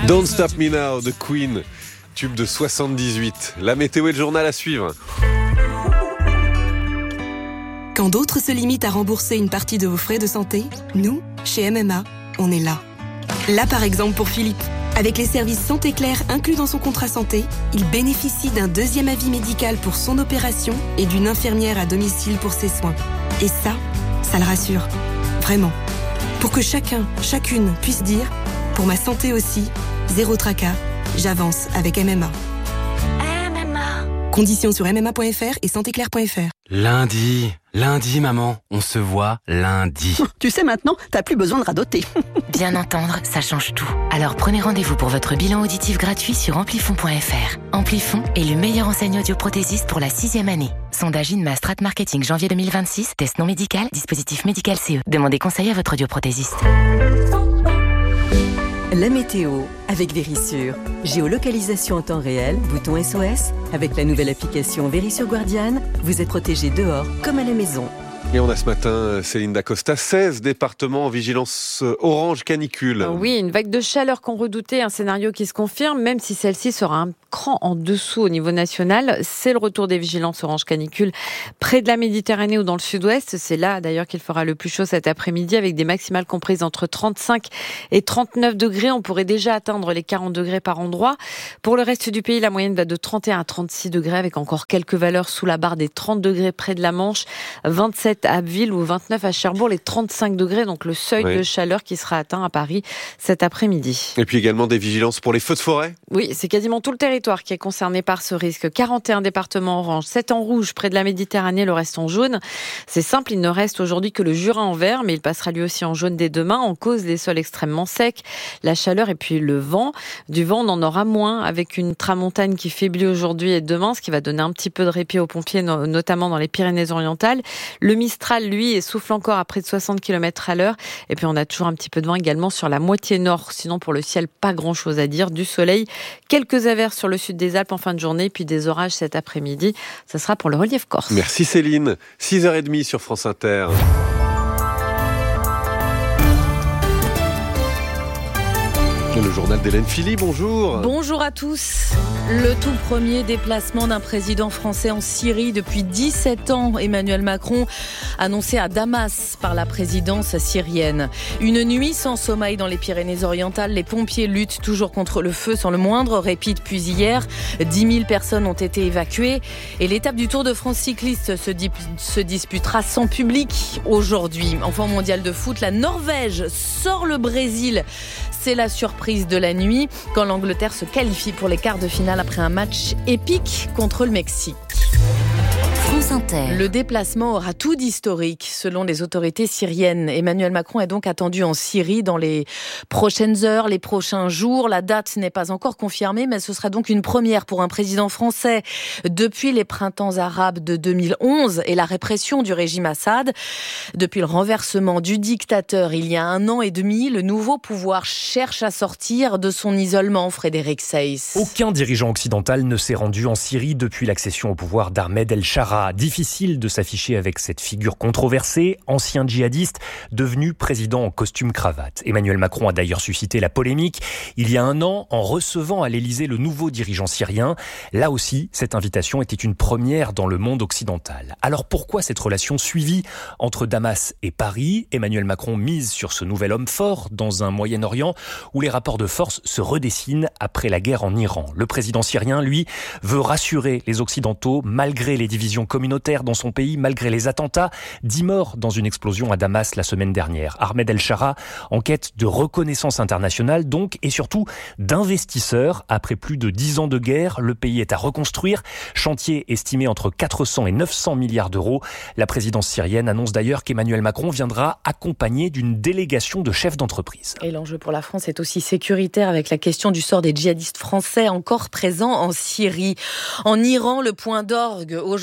Don't Stop Me Now de Queen, tube de 78. La météo et le journal à suivre. Quand d'autres se limitent à rembourser une partie de vos frais de santé, nous, chez MMA, on est là. Là par exemple pour Philippe. Avec les services Santé Claire inclus dans son contrat santé, il bénéficie d'un deuxième avis médical pour son opération et d'une infirmière à domicile pour ses soins. Et ça le rassure. Vraiment. Pour que chacune puisse dire « Pour ma santé aussi, zéro tracas, j'avance avec MMA ». Conditions sur mma.fr et santéclaire.fr. Lundi, maman, on se voit lundi. Tu sais maintenant, t'as plus besoin de radoter. Bien entendre, ça change tout. Alors prenez rendez-vous pour votre bilan auditif gratuit sur amplifon.fr. Amplifon est le meilleur enseigne audioprothésiste pour la 6e année. Sondage INMA Strat Marketing janvier 2026, test non médical, dispositif médical CE. Demandez conseil à votre audioprothésiste. La météo avec Vérissure. Géolocalisation en temps réel, bouton SOS. Avec la nouvelle application Vérissure Guardian, vous êtes protégé dehors comme à la maison. Et on a ce matin, Céline Dacosta, 16 départements en vigilance orange canicule. Oui, une vague de chaleur qu'on redoutait, un scénario qui se confirme, même si celle-ci sera un cran en dessous au niveau national. C'est le retour des vigilances orange canicule près de la Méditerranée ou dans le sud-ouest. C'est là d'ailleurs qu'il fera le plus chaud cet après-midi avec des maximales comprises entre 35 et 39 degrés. On pourrait déjà atteindre les 40 degrés par endroit. Pour le reste du pays, la moyenne va de 31 à 36 degrés avec encore quelques valeurs sous la barre des 30 degrés près de la Manche, 27 à Abbeville ou 29 à Cherbourg, les 35 degrés, donc le seuil de chaleur qui sera atteint à Paris cet après-midi. Et puis également des vigilances pour les feux de forêt. Oui, c'est quasiment tout le territoire qui est concerné par ce risque. 41 départements orange, 7 en rouge près de la Méditerranée, le reste en jaune. C'est simple, il ne reste aujourd'hui que le Jura en vert, mais il passera lui aussi en jaune dès demain, en cause les sols extrêmement secs, la chaleur et puis le vent. Du vent, on en aura moins avec une tramontane qui faiblit aujourd'hui et demain, ce qui va donner un petit peu de répit aux pompiers, notamment dans les Pyrénées-Orientales. Le Mistral, lui, souffle encore à près de 60 km à l'heure. Et puis, on a toujours un petit peu de vent également sur la moitié nord. Sinon, pour le ciel, pas grand-chose à dire. Du soleil, quelques averses sur le sud des Alpes en fin de journée, puis des orages cet après-midi. Ça sera pour le relief corse. Merci Céline. 6h30 sur France Inter. Le journal d'Hélène Philly, bonjour. Bonjour à tous. Le tout premier déplacement d'un président français en Syrie depuis 17 ans. Emmanuel Macron annoncé à Damas par la présidence syrienne. Une nuit sans sommeil dans les Pyrénées-Orientales. Les pompiers luttent toujours contre le feu sans le moindre répit depuis hier. 10 000 personnes ont été évacuées. Et l'étape du Tour de France cycliste se disputera sans public aujourd'hui. Enfin, mondial de foot, la Norvège sort le Brésil. C'est la surprise de la nuit quand l'Angleterre se qualifie pour les quarts de finale après un match épique contre le Mexique. France Inter. Le déplacement aura tout d'historique selon les autorités syriennes. Emmanuel Macron est donc attendu en Syrie dans les prochaines heures, les prochains jours. La date n'est pas encore confirmée, mais ce sera donc une première pour un président français depuis les printemps arabes de 2011 et la répression du régime Assad. Depuis le renversement du dictateur il y a 1 an et demi, le nouveau pouvoir cherche à sortir de son isolement, Frédéric Seyss. Aucun dirigeant occidental ne s'est rendu en Syrie depuis l'accession au pouvoir d'Ahmed El-Shara. Difficile de s'afficher avec cette figure controversée, ancien djihadiste, devenu président en costume-cravate. Emmanuel Macron a d'ailleurs suscité la polémique il y a 1 an en recevant à l'Élysée le nouveau dirigeant syrien. Là aussi, cette invitation était une première dans le monde occidental. Alors pourquoi cette relation suivie entre Damas et Paris ? Emmanuel Macron mise sur ce nouvel homme fort dans un Moyen-Orient où les rapports de force se redessinent après la guerre en Iran. Le président syrien, lui, veut rassurer les Occidentaux malgré les divisions communautaire dans son pays, malgré les attentats. 10 morts dans une explosion à Damas la semaine dernière. Ahmed El-Shara en quête de reconnaissance internationale donc, et surtout d'investisseurs. Après plus de 10 ans de guerre, le pays est à reconstruire. Chantier estimé entre 400 et 900 milliards d'euros. La présidence syrienne annonce d'ailleurs qu'Emmanuel Macron viendra accompagné d'une délégation de chefs d'entreprise. Et l'enjeu pour la France est aussi sécuritaire avec la question du sort des djihadistes français encore présents en Syrie. En Iran, le point d'orgue aujourd'hui des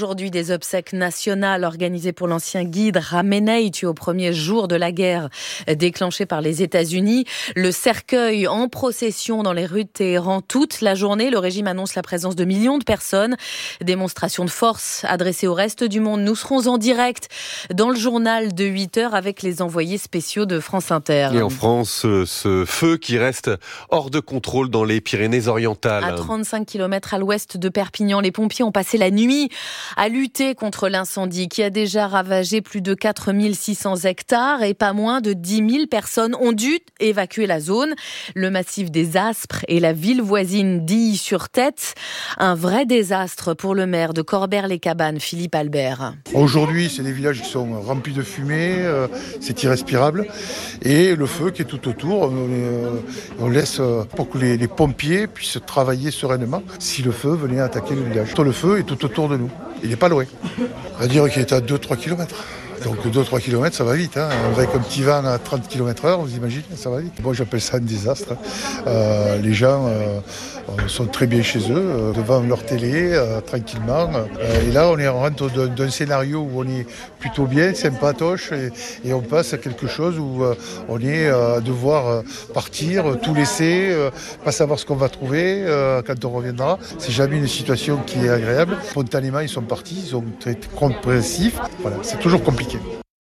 les obsèques nationales organisées pour l'ancien guide Khamenei, tué au premier jour de la guerre déclenchée par les États-Unis. Le cercueil en procession dans les rues de Téhéran toute la journée. Le régime annonce la présence de millions de personnes. Démonstration de force adressée au reste du monde. Nous serons en direct dans le journal de 8h avec les envoyés spéciaux de France Inter. Et en France, ce feu qui reste hors de contrôle dans les Pyrénées-Orientales. À 35 km à l'ouest de Perpignan, les pompiers ont passé la nuit à lutter contre l'incendie qui a déjà ravagé plus de 4600 hectares et pas moins de 10 000 personnes ont dû évacuer la zone. Le massif des Aspres et la ville voisine d'Illy-sur-Tête. Un vrai désastre pour le maire de Corbère-les-Cabanes, Philippe Albert. Aujourd'hui, c'est des villages qui sont remplis de fumée, c'est irrespirable. Et le feu qui est tout autour, on laisse pour que les pompiers puissent travailler sereinement si le feu venait attaquer le village. Le feu est tout autour de nous, il n'est pas loin. On va dire qu'il est à 2-3 km. Donc 2-3 km, ça va vite. Avec un petit vent à 30 km/h, vous imaginez, ça va vite. Moi, j'appelle ça un désastre. Les gens sont très bien chez eux, devant leur télé, tranquillement. Et là, on rentre d'un scénario où on est plutôt bien, sympatoche, et on passe à quelque chose où on est à devoir partir, tout laisser, pas savoir ce qu'on va trouver quand on reviendra. C'est jamais une situation qui est agréable. Spontanément, ils sont partis, ils sont très compréhensifs. Voilà, c'est toujours compliqué.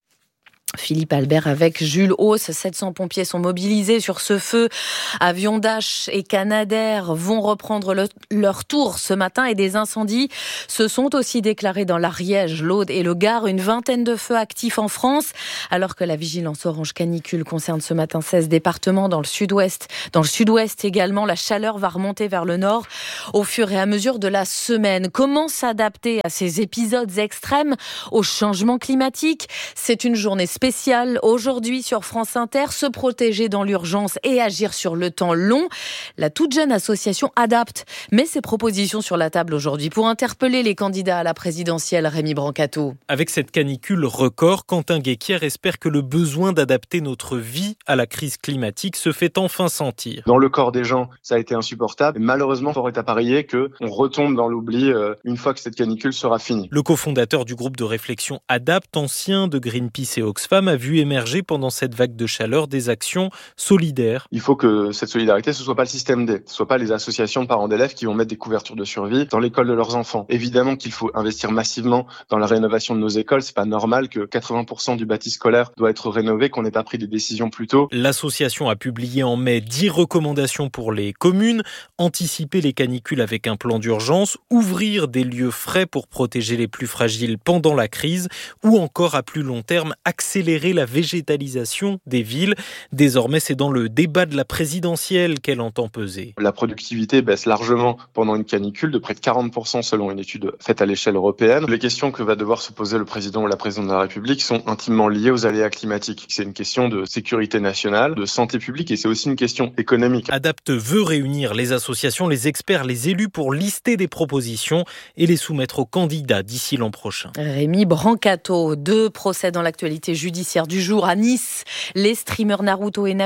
Philippe Albert avec Jules Hauss. 700 pompiers sont mobilisés sur ce feu. Avions Dash et Canadair vont reprendre leur tour ce matin et des incendies se sont aussi déclarés dans l'Ariège, l'Aude et le Gard. Une vingtaine de feux actifs en France, alors que la vigilance orange canicule concerne ce matin 16 départements dans le sud-ouest. Dans le sud-ouest également, la chaleur va remonter vers le nord au fur et à mesure de la semaine. Comment s'adapter à ces épisodes extrêmes, au changement climatique? C'est une journée spéciale aujourd'hui sur France Inter, se protéger dans l'urgence et agir sur le temps long. La toute jeune association Adapt met ses propositions sur la table aujourd'hui pour interpeller les candidats à la présidentielle. Rémi Brancato. Avec cette canicule record, Quentin Guéquière espère que le besoin d'adapter notre vie à la crise climatique se fait enfin sentir. Dans le corps des gens, ça a été insupportable. Malheureusement, fort est à parier qu'on retombe dans l'oubli une fois que cette canicule sera finie. Le cofondateur du groupe de réflexion Adapt, ancien de Greenpeace et Oxfam, a vu émerger pendant cette vague de chaleur des actions solidaires. Il faut que cette solidarité, ce soit pas le système D, ce soit pas les associations de parents d'élèves qui vont mettre des couvertures de survie dans l'école de leurs enfants. Évidemment qu'il faut investir massivement dans la rénovation de nos écoles. C'est pas normal que 80% du bâti scolaire doit être rénové, qu'on n'ait pas pris des décisions plus tôt. L'association a publié en mai 10 recommandations pour les communes, anticiper les canicules avec un plan d'urgence, ouvrir des lieux frais pour protéger les plus fragiles pendant la crise, ou encore à plus long terme, accélérer la végétalisation des villes. Désormais, c'est dans le débat de la présidentielle qu'elle entend peser. La productivité baisse largement pendant une canicule, de près de 40% selon une étude faite à l'échelle européenne. Les questions que va devoir se poser le président ou la présidente de la République sont intimement liées aux aléas climatiques. C'est une question de sécurité nationale, de santé publique et c'est aussi une question économique. Adapt veut réunir les associations, les experts, les élus pour lister des propositions et les soumettre aux candidats d'ici l'an prochain. Rémi Brancato, 2 procès dans l'actualité judiciaire du jour à Nice. Les streamers Naruto et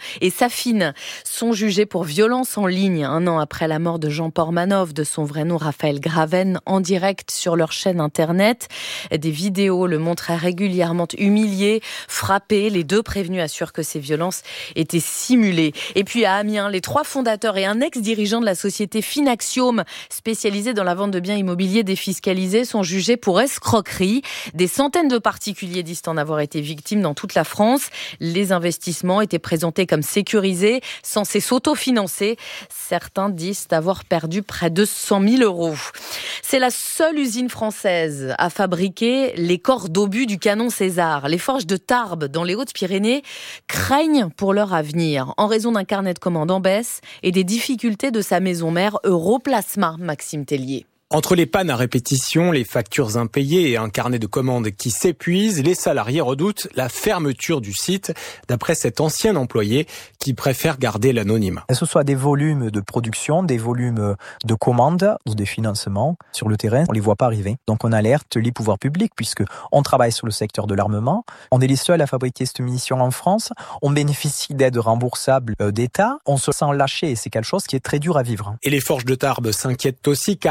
Safine sont jugés pour violence en ligne 1 an après la mort de Jean Pormanov, de son vrai nom Raphaël Graven, en direct sur leur chaîne internet. Des vidéos le montraient régulièrement humiliés, frappés. Les 2 prévenus assurent que ces violences étaient simulées. Et puis à Amiens, les 3 fondateurs et un ex-dirigeant de la société Finaxiome, spécialisée dans la vente de biens immobiliers défiscalisés, sont jugés pour escroquerie. Des centaines de particuliers disent en avoir été victimes dans toute la France. Les investissements étaient présentés comme sécurisés, censés s'autofinancer. Certains disent avoir perdu près de 100 000 €. C'est la seule usine française à fabriquer les corps d'obus du canon César. Les forges de Tarbes, dans les Hautes-Pyrénées, craignent pour leur avenir en raison d'un carnet de commandes en baisse et des difficultés de sa maison mère Europlasma. Maxime Tellier. Entre les pannes à répétition, les factures impayées et un carnet de commandes qui s'épuise, les salariés redoutent la fermeture du site, d'après cet ancien employé qui préfère garder l'anonymat. Que ce soit des volumes de production, des volumes de commandes ou des financements sur le terrain, on les voit pas arriver. Donc on alerte les pouvoirs publics puisque on travaille sur le secteur de l'armement. On est les seuls à fabriquer cette munition en France. On bénéficie d'aides remboursables d'État. On se sent lâché et c'est quelque chose qui est très dur à vivre. Et les forges de Tarbes s'inquiètent aussi car leur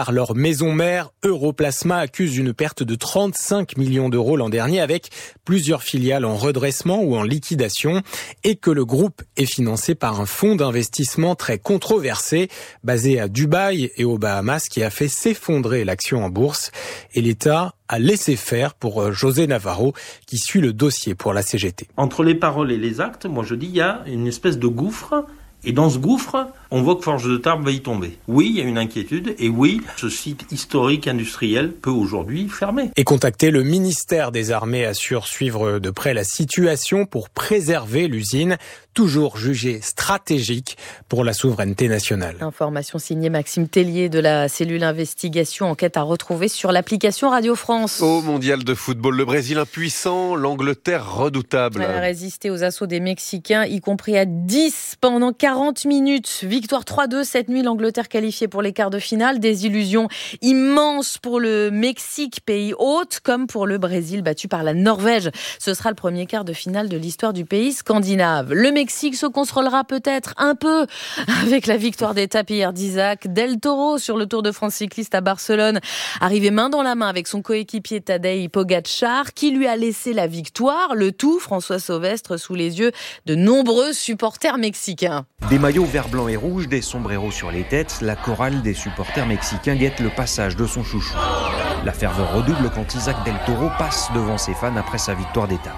maison mère, Europlasma accuse une perte de 35 millions d'euros l'an dernier avec plusieurs filiales en redressement ou en liquidation et que le groupe est financé par un fonds d'investissement très controversé basé à Dubaï et aux Bahamas qui a fait s'effondrer l'action en bourse. Et l'État a laissé faire pour José Navarro qui suit le dossier pour la CGT. Entre les paroles et les actes, moi je dis il y a une espèce de gouffre. Et dans ce gouffre, on voit que Forges de Tarbes va y tomber. Oui, il y a une inquiétude. Et oui, ce site historique industriel peut aujourd'hui fermer. Et contacté, le ministère des Armées assure suivre de près la situation pour préserver l'usine, toujours jugée stratégique pour la souveraineté nationale. Information signée Maxime Tellier de la cellule investigation. Enquête à retrouver sur l'application Radio France. Au mondial de football, le Brésil impuissant, l'Angleterre redoutable. Elle a résisté aux assauts des Mexicains, y compris à 10 pendant 40 minutes. Victoire 3-2 cette nuit, l'Angleterre qualifiée pour les quarts de finale. Des illusions immenses pour le Mexique, pays hôte, comme pour le Brésil battu par la Norvège. Ce sera le premier quart de finale de l'histoire du pays scandinave. Le Mexique se consolera peut-être un peu avec la victoire d'étape hier d'Isaac Del Toro sur le Tour de France cycliste à Barcelone. Arrivé main dans la main avec son coéquipier Tadej Pogačar, qui lui a laissé la victoire. Le tout, François Sauvestre, sous les yeux de nombreux supporters mexicains. Des maillots vert, blanc et rouge, des sombreros sur les têtes, la chorale des supporters mexicains guette le passage de son chouchou. La ferveur redouble quand Isaac Del Toro passe devant ses fans après sa victoire d'étape.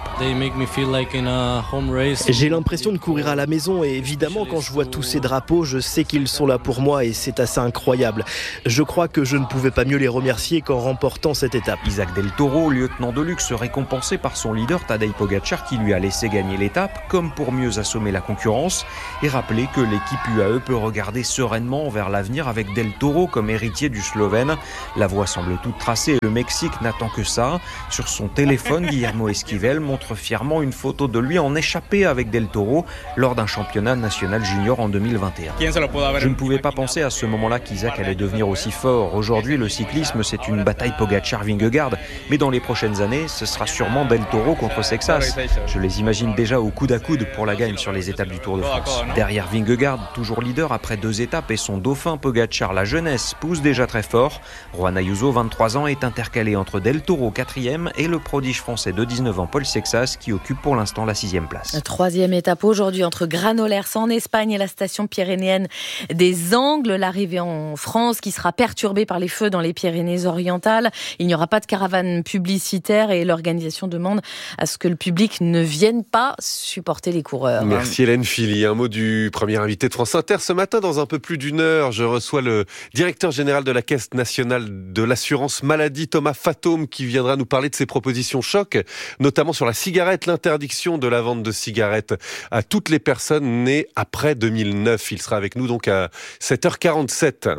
J'ai l'impression de courir à la maison et évidemment quand je vois tous ces drapeaux, je sais qu'ils sont là pour moi et c'est assez incroyable. Je crois que je ne pouvais pas mieux les remercier qu'en remportant cette étape. Isaac Del Toro, lieutenant de luxe, récompensé par son leader Tadej Pogačar qui lui a laissé gagner l'étape, comme pour mieux assommer la concurrence et rappeler que l'équipe UAE peut regarder sereinement vers l'avenir avec Del Toro comme héritier du Slovène. La voie semble toute tracée et le Mexique n'attend que ça. Sur son téléphone, Guillermo Esquivel montre fièrement une photo de lui en échappée avec Del Toro lors d'un championnat national junior en 2021. Je ne pouvais pas penser à ce moment-là qu'Isaac allait devenir aussi fort. Aujourd'hui, le cyclisme, c'est une bataille Pogačar-Vingegaard. Mais dans les prochaines années, ce sera sûrement Del Toro contre Sexas. Je les imagine déjà au coude à coude pour la gagne sur les étapes du Tour de France. Derrière Vingegaard, toujours leader après 2 étapes et son dauphin Pogačar, la jeunesse, pousse déjà très fort. Juan Ayuso, 23 ans, est intercalé entre Del Toro, 4e, et le prodige français de 19 ans, Paul Sexas, qui occupe pour l'instant la 6e place. 3e étape aujourd'hui entre Granollers en Espagne et la station pyrénéenne des Angles. L'arrivée en France qui sera perturbée par les feux dans les Pyrénées-Orientales. Il n'y aura pas de caravane publicitaire et l'organisation demande à ce que le public ne vienne pas supporter les coureurs. Merci Hélène Philly. Un mot du premier invité de France Inter. Ce matin, dans un peu plus d'une heure, je reçois le directeur général de la Caisse nationale de l'assurance maladie, Thomas Fatome, qui viendra nous parler de ses propositions choc, notamment sur la cigarette, l'interdiction de la vente de cigarettes à toutes les personnes nées après 2009. Il sera avec nous donc à 7h47.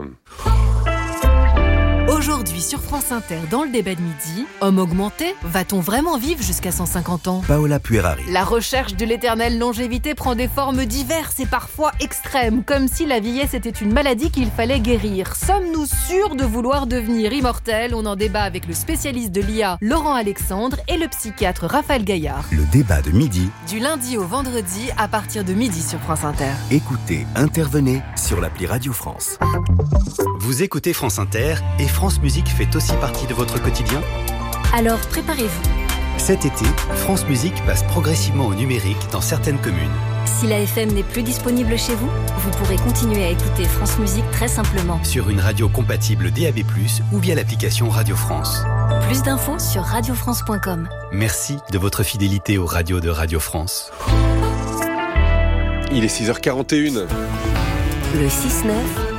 Aujourd'hui sur France Inter, dans le débat de midi, homme augmenté, va-t-on vraiment vivre jusqu'à 150 ans ? Paola Puerari. La recherche de l'éternelle longévité prend des formes diverses et parfois extrêmes, comme si la vieillesse était une maladie qu'il fallait guérir. Sommes-nous sûrs de vouloir devenir immortels ? On en débat avec le spécialiste de l'IA, Laurent Alexandre, et le psychiatre Raphaël Gaillard. Le débat de midi. Du lundi au vendredi, à partir de midi sur France Inter. Écoutez, intervenez sur l'appli Radio France. Vous écoutez France Inter et France Musique fait aussi partie de votre quotidien ? Alors préparez-vous. Cet été, France Musique passe progressivement au numérique dans certaines communes. Si la FM n'est plus disponible chez vous, vous pourrez continuer à écouter France Musique très simplement. Sur une radio compatible DAB+, ou via l'application Radio France. Plus d'infos sur radiofrance.com. Merci de votre fidélité aux radios de Radio France. Il est 6h41. Le 6-9.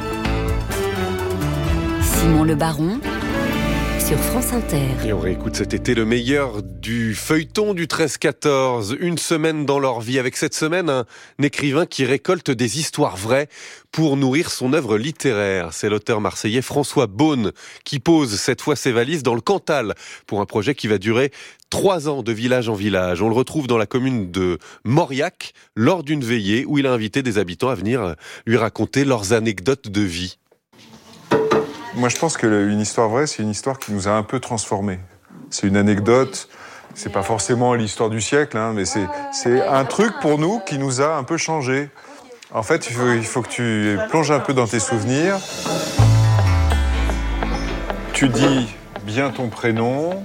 Simon Le Baron sur France Inter. Et on réécoute cet été le meilleur du feuilleton du 13-14. Une semaine dans leur vie. Avec cette semaine, un écrivain qui récolte des histoires vraies pour nourrir son œuvre littéraire. C'est l'auteur marseillais François Beaune qui pose cette fois ses valises dans le Cantal pour un projet qui va durer 3 ans de village en village. On le retrouve dans la commune de Mauriac lors d'une veillée où il a invité des habitants à venir lui raconter leurs anecdotes de vie. Moi, je pense qu'une histoire vraie, c'est une histoire qui nous a un peu transformés. C'est une anecdote, c'est pas forcément l'histoire du siècle, mais c'est un truc pour nous qui nous a un peu changé. En fait, il faut que tu plonges un peu dans tes souvenirs. tu dis bien ton prénom,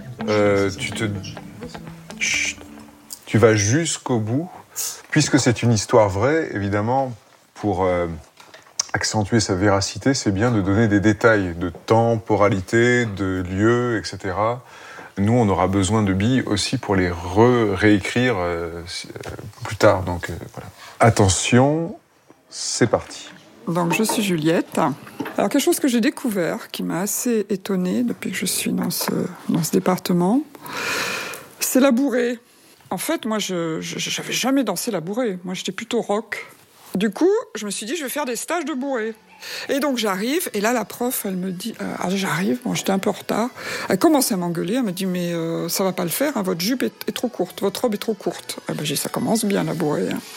tu vas jusqu'au bout, puisque c'est une histoire vraie, évidemment, pour accentuer sa véracité, c'est bien de donner des détails de temporalité, de lieu, etc. Nous, on aura besoin de billes aussi pour les réécrire plus tard. Donc voilà. Attention, c'est parti. Donc je suis Juliette. Alors quelque chose que j'ai découvert, qui m'a assez étonnée depuis que je suis dans ce département, c'est la bourrée. En fait, moi, je n'avais jamais dansé la bourrée. Moi, j'étais plutôt rock. Du coup, je me suis dit, je vais faire des stages de bourrée. Et donc, j'arrive, et là, la prof, elle me dit... j'arrive, bon, j'étais un peu en retard. Elle commence à m'engueuler, elle me dit, mais ça va pas le faire, hein, votre jupe est trop courte, votre robe est trop courte. J'ai dit, ça commence bien, la bourrée. Hein.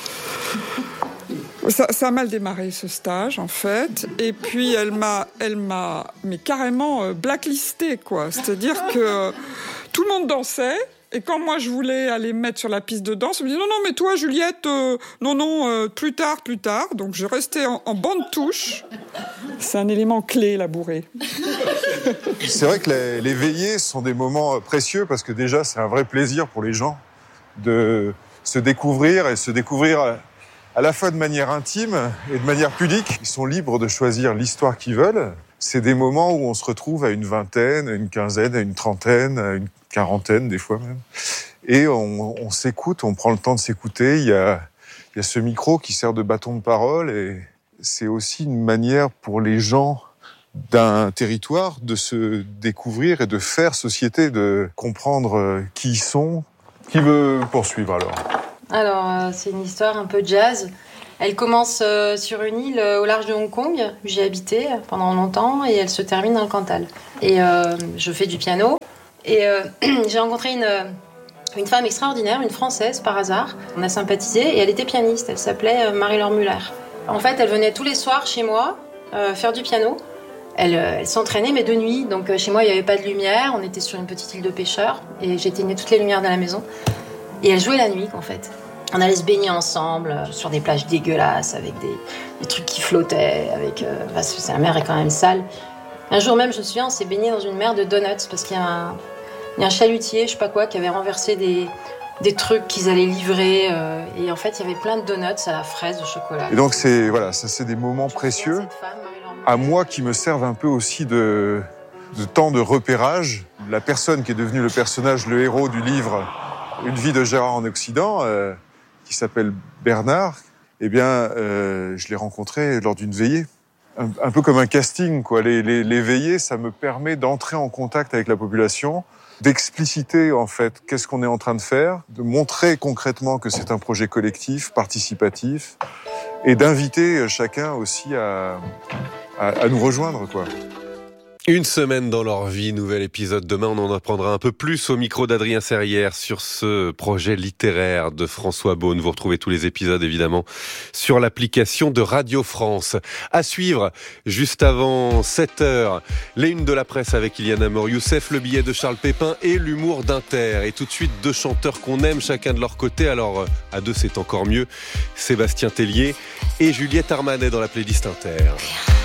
Ça a mal démarré, ce stage, en fait. Et puis, elle m'a mais carrément blacklisté, quoi. C'est-à-dire que tout le monde dansait. Et quand moi, je voulais aller me mettre sur la piste de danse, elle me dit « Non, mais toi, Juliette, plus tard. » Donc, je restais en banc de touche. C'est un élément clé, la bourrée. C'est vrai que les veillées sont des moments précieux parce que déjà, c'est un vrai plaisir pour les gens de se découvrir à la fois de manière intime et de manière pudique. Ils sont libres de choisir l'histoire qu'ils veulent. C'est des moments où on se retrouve à une vingtaine, à une quinzaine, à une trentaine, à une quarantaine des fois même. Et on s'écoute, on prend le temps de s'écouter. Il y a ce micro qui sert de bâton de parole et c'est aussi une manière pour les gens d'un territoire de se découvrir et de faire société, de comprendre qui ils sont. Qui veut poursuivre alors ? Alors, c'est une histoire un peu jazz. Elle commence sur une île au large de Hong Kong, où j'ai habité pendant longtemps, et elle se termine dans le Cantal. Et je fais du piano, et j'ai rencontré une femme extraordinaire, une Française par hasard. On a sympathisé, et elle était pianiste, elle s'appelait Marie-Laure Muller. En fait, elle venait tous les soirs chez moi faire du piano. Elle s'entraînait, mais de nuit, donc chez moi il n'y avait pas de lumière, on était sur une petite île de pêcheurs, et j'éteignais toutes les lumières de la maison. Et elle jouait la nuit, en fait. On allait se baigner ensemble sur des plages dégueulasses avec des trucs qui flottaient. Parce que la mer est quand même sale. Un jour même, je me souviens, on s'est baigné dans une mer de donuts parce qu'il y a un chalutier, je sais pas quoi, qui avait renversé des trucs qu'ils allaient livrer. Et en fait, il y avait plein de donuts à la fraise, au chocolat. Et donc, c'est des moments précieux. À moi qui me servent un peu aussi de temps de repérage. La personne qui est devenue le personnage, le héros du livre Une vie de Gérard en Occident, qui s'appelle Bernard, je l'ai rencontré lors d'une veillée. Un peu comme un casting, quoi. Les veillées, ça me permet d'entrer en contact avec la population, d'expliciter, en fait, qu'est-ce qu'on est en train de faire, de montrer concrètement que c'est un projet collectif, participatif, et d'inviter chacun aussi à nous rejoindre, quoi. Une semaine dans leur vie, nouvel épisode. Demain, on en apprendra un peu plus au micro d'Adrien Serrière sur ce projet littéraire de François Beaune. Vous retrouvez tous les épisodes, évidemment, sur l'application de Radio France. À suivre, juste avant 7h, les unes de la presse avec Iliana Mor-Youssef, le billet de Charles Pépin et l'humour d'Inter. Et tout de suite, deux chanteurs qu'on aime chacun de leur côté. Alors, à deux, c'est encore mieux. Sébastien Tellier et Juliette Armanet dans la playlist Inter.